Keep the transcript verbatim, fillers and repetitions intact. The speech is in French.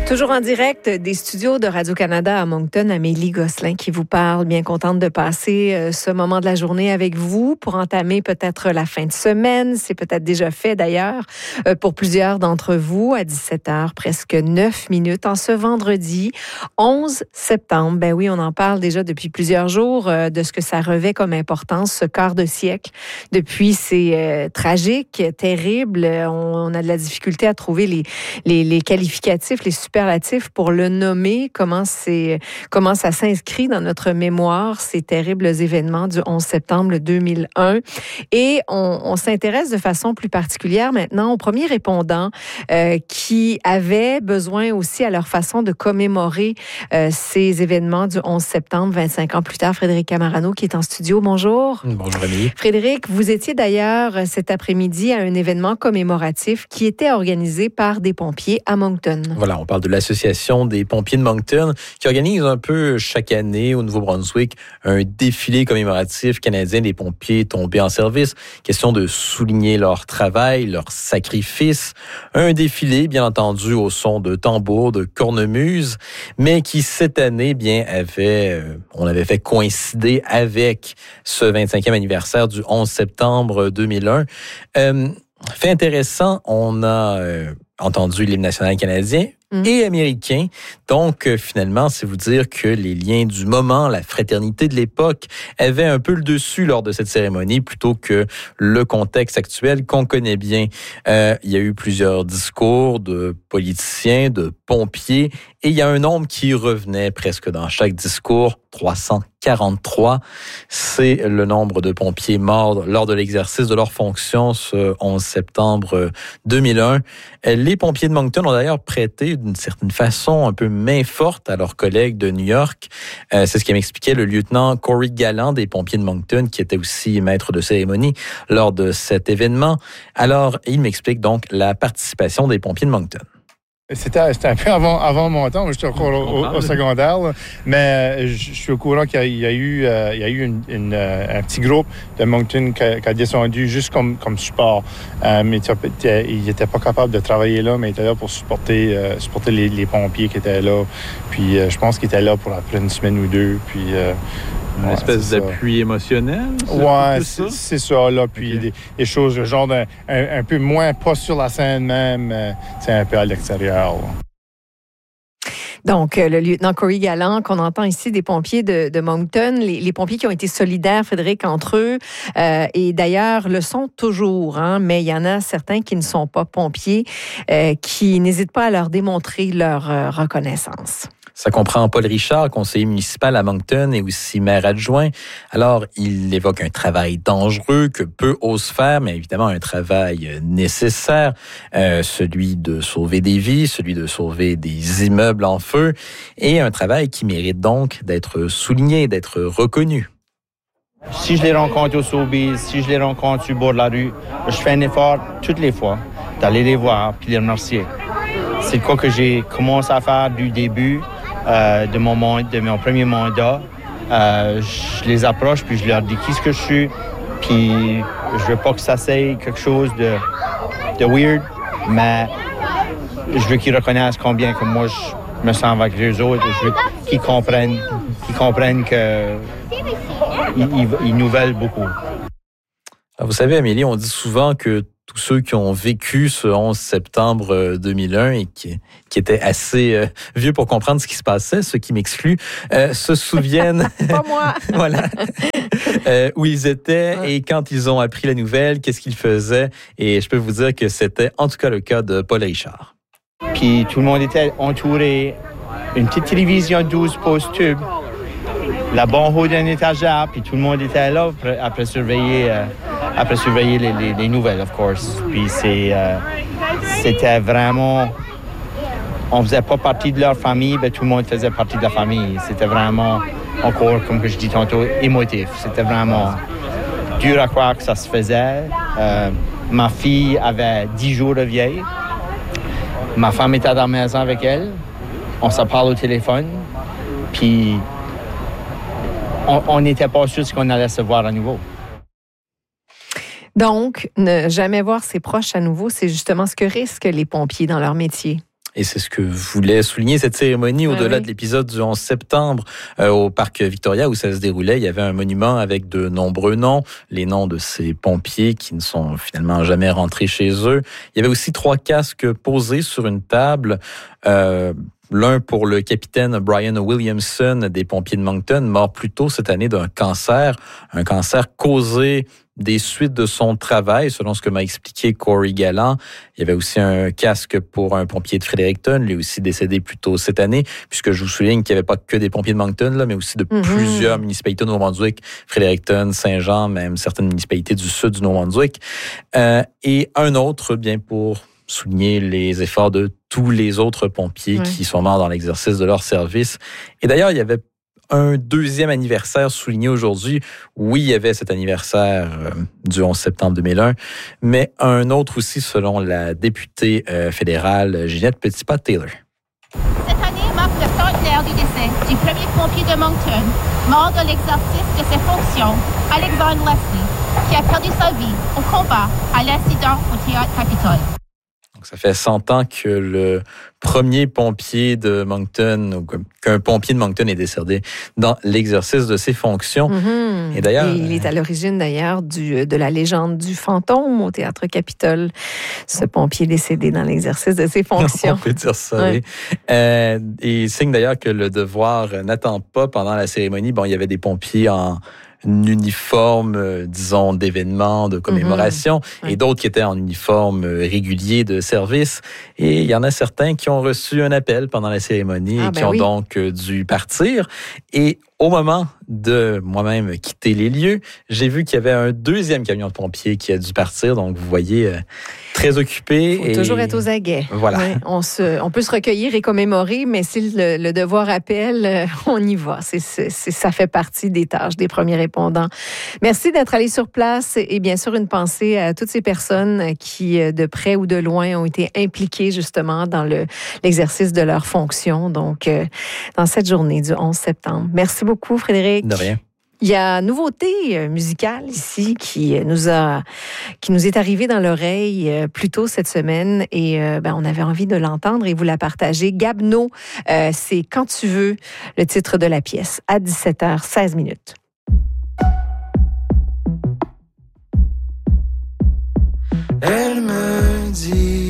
Toujours en direct des studios de Radio-Canada à Moncton, Amélie Gosselin qui vous parle. Bien contente de passer ce moment de la journée avec vous pour entamer peut-être la fin de semaine. C'est peut-être déjà fait d'ailleurs pour plusieurs d'entre vous à dix-sept heures, presque neuf minutes en ce vendredi onze septembre. Ben oui, on en parle déjà depuis plusieurs jours de ce que ça revêt comme importance, ce quart de siècle. Depuis, c'est euh, tragique, terrible. On, on a de la difficulté à trouver les, les, les qualificatifs, les superlatifs pour le nommer, comment, c'est, comment ça s'inscrit dans notre mémoire, ces terribles événements du onze septembre deux mille un. Et on, on s'intéresse de façon plus particulière maintenant aux premiers répondants euh, qui avaient besoin aussi à leur façon de commémorer euh, ces événements du onze septembre, vingt-cinq ans plus tard. Frédéric Camarano qui est en studio. Bonjour. Bonjour, Amélie. Frédéric, vous étiez d'ailleurs cet après-midi à un événement commémoratif qui était organisé par des pompiers à Moncton. Voilà, on parle de l'Association des pompiers de Moncton qui organise un peu chaque année au Nouveau-Brunswick un défilé commémoratif canadien des pompiers tombés en service. Question de souligner leur travail, leur sacrifice. Un défilé, bien entendu, au son de tambours, de cornemuses, mais qui cette année, bien, avait, euh, on avait fait coïncider avec ce vingt-cinquième anniversaire du onze septembre deux mille un. Euh, fait intéressant, on a euh, entendu l'hymne national canadien mmh. et américain. Donc, euh, finalement, c'est vous dire que les liens du moment, la fraternité de l'époque, avaient un peu le dessus lors de cette cérémonie plutôt que le contexte actuel qu'on connaît bien. Euh, il y a eu plusieurs discours de politiciens, de pompiers, et il y a un nombre qui revenait presque dans chaque discours, trois cent quarante-trois. C'est le nombre de pompiers morts lors de l'exercice de leurs fonctions ce onze septembre deux mille un. Les pompiers de Moncton ont d'ailleurs prêté d'une certaine façon un peu main forte à leurs collègues de New York. Euh, c'est ce qui m'expliquait le lieutenant Corey Gallant des pompiers de Moncton, qui était aussi maître de cérémonie lors de cet événement. Alors, il m'explique donc la participation des pompiers de Moncton. C'était, c'était un peu avant, avant mon temps. Moi, j'étais encore au, au, au secondaire, là. Mais je, je suis au courant qu'il y a, il y a eu, euh, il y a eu une, une, un petit groupe de Moncton qui a, qui a descendu juste comme, comme support. Euh, mais ils n'étaient pas capables de travailler là, mais ils étaient là pour supporter, euh, supporter les, les pompiers qui étaient là. Puis euh, je pense qu'ils étaient là pour après une semaine ou deux. Puis euh, Une ouais, espèce d'appui ça. émotionnel? Oui, c'est, c'est ça. Là. Puis okay. des, des choses, genre un, un, un peu moins, pas sur la scène même, euh, c'est un peu à l'extérieur. Là. Donc, le lieutenant Corey Gallant, qu'on entend ici des pompiers de, de Moncton, les, les pompiers qui ont été solidaires, Frédéric, entre eux, euh, et d'ailleurs le sont toujours, hein, mais il y en a certains qui ne sont pas pompiers, euh, qui n'hésitent pas à leur démontrer leur euh, reconnaissance. Ça comprend Paul Richard, conseiller municipal à Moncton et aussi maire adjoint. Alors, il évoque un travail dangereux que peu osent faire, mais évidemment un travail nécessaire, euh, celui de sauver des vies, celui de sauver des immeubles en feu, et un travail qui mérite donc d'être souligné, d'être reconnu. Si je les rencontre au Sobeys, si je les rencontre sur le bord de la rue, je fais un effort toutes les fois d'aller les voir puis les remercier. C'est quoi que j'ai commencé à faire du début euh, de, mon, de mon premier mandat. Euh, je les approche puis je leur dis qui ce que je suis. Puis je veux pas que ça soit quelque chose de, de weird, mais je veux qu'ils reconnaissent combien que moi je me sens avec les autres. Je veux qu'ils comprennent, qu'ils comprennent que ils, ils, ils nous veulent beaucoup. Alors, vous savez, Amélie, on dit souvent que tous ceux qui ont vécu ce onze septembre deux mille un et qui, qui étaient assez euh, vieux pour comprendre ce qui se passait, ceux qui m'excluent, euh, se souviennent... Pas moi! Voilà. Euh, où ils étaient et quand ils ont appris la nouvelle, qu'est-ce qu'ils faisaient. Et je peux vous dire que c'était en tout cas le cas de Paul Richard. Puis tout le monde était entouré. Une petite télévision douze pouces tube. La bonne haut d'un étagère, puis tout le monde était là après, après surveiller... Euh, Après surveiller les, les, les nouvelles, of course. Puis c'est, euh, c'était vraiment... On faisait pas partie de leur famille, mais tout le monde faisait partie de la famille. C'était vraiment, encore, comme que je dis tantôt, émotif. C'était vraiment dur à croire que ça se faisait. Euh, ma fille avait dix jours de vieille. Ma femme était à la maison avec elle. On se parle au téléphone. Puis on n'était pas sûr de ce qu'on allait se voir à nouveau. Donc, ne jamais voir ses proches à nouveau, c'est justement ce que risquent les pompiers dans leur métier. Et c'est ce que voulait souligner cette cérémonie ouais, au-delà oui. de l'épisode du onze septembre euh, au parc Victoria où ça se déroulait. Il y avait un monument avec de nombreux noms, les noms de ces pompiers qui ne sont finalement jamais rentrés chez eux. Il y avait aussi trois casques posés sur une table. Euh, L'un pour le capitaine Brian Williamson des pompiers de Moncton, mort plus tôt cette année d'un cancer, un cancer causé des suites de son travail, selon ce que m'a expliqué Corey Gallant. Il y avait aussi un casque pour un pompier de Fredericton, lui aussi décédé plus tôt cette année, puisque je vous souligne qu'il n'y avait pas que des pompiers de Moncton, là, mais aussi de mm-hmm. plusieurs municipalités du Nouveau-Brunswick, Fredericton, Saint-Jean, même certaines municipalités du sud du Nouveau-Brunswick. Euh, et un autre, bien pour souligner les efforts de tous les autres pompiers ouais. qui sont morts dans l'exercice de leur service. Et d'ailleurs, il y avait un deuxième anniversaire souligné aujourd'hui. Oui, il y avait cet anniversaire euh, du onze septembre deux mille un, mais un autre aussi selon la députée euh, fédérale Ginette Petitpas-Taylor. Cette année marque le centenaire du décès du premier pompier de Moncton, mort de l'exercice de ses fonctions, Alexandre Leslie, qui a perdu sa vie au combat à l'incident au théâtre Capitole. Ça fait cent ans que le premier pompier de Moncton, qu'un pompier de Moncton est décédé dans l'exercice de ses fonctions. Mm-hmm. Et d'ailleurs, Et il est à l'origine d'ailleurs du, de la légende du fantôme au théâtre Capitole, ce pompier décédé dans l'exercice de ses fonctions. On peut dire ça, ouais. oui. Euh, et signe d'ailleurs que le devoir n'attend pas pendant la cérémonie. Bon, il y avait des pompiers en uniforme, euh, disons, d'événement, de commémoration, mm-hmm. ouais. et d'autres qui étaient en uniforme régulier de service. Et il y en a certains qui ont reçu un appel pendant la cérémonie ah, et qui ben ont oui. donc dû partir. Et au moment de moi-même quitter les lieux, j'ai vu qu'il y avait un deuxième camion de pompiers qui a dû partir. Donc, vous voyez, euh, très occupé. Il faut et... toujours être aux aguets. Voilà. Ouais, on, se, on peut se recueillir et commémorer, mais si le, le devoir appelle, euh, on y va. C'est, c'est, c'est, ça fait partie des tâches des premiers répondants. Merci d'être allé sur place et bien sûr une pensée à toutes ces personnes qui, de près ou de loin, ont été impliquées justement dans le, l'exercice de leurs fonctions. Donc, euh, dans cette journée du onze septembre. Merci beaucoup, Frédéric. De rien. Il y a une nouveauté musicale ici qui nous a, qui nous est arrivée dans l'oreille plus tôt cette semaine et euh, ben, on avait envie de l'entendre et vous la partager. Gabno, euh, c'est Quand tu veux, le titre de la pièce, à dix-sept heures seize minutes. Elle me dit